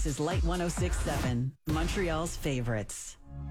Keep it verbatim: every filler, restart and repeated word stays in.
is Light one oh six point seven, Montreal's favorites.